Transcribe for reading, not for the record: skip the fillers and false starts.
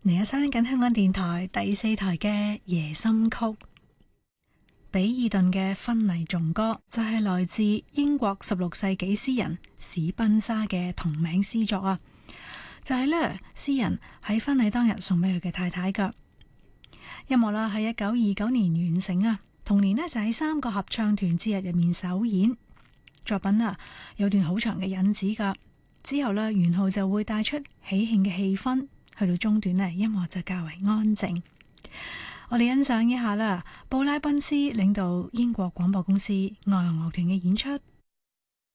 嚟一收聽緊香港電台第4台嘅夜心曲，比爾頓嘅婚禮頌歌就係來自英國16世紀詩人史賓莎嘅同名詩作啊！就係呢，詩人喺婚禮當日送俾佢嘅太太噶。音樂啦喺1929年完成啊，同年呢，就喺3個合唱團節日入面首演。作品啊有段好長嘅引子噶，之後呢，元號就會帶出喜慶嘅氣氛。去到中段呢，音樂就較為安靜。我哋欣賞一下啦，布拉賓斯領導英國廣播公司愛樂樂團嘅演出。